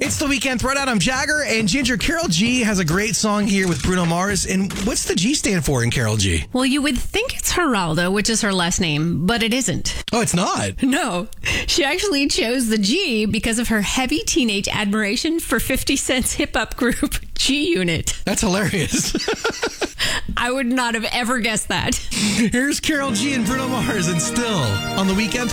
It's the Weekend Throwdown. I'm Jagger, and Ginger. Karol G has a great song here with Bruno Mars. And what's the G stand for in Karol G? Well, you would think it's Geraldo, which is her last name, but it isn't. Oh, it's not? No. She actually chose the G because of her heavy teenage admiration for 50 Cent's hip-hop group G Unit. That's hilarious. I would not have ever guessed that. Here's Karol G and Bruno Mars, and Still on the Weekend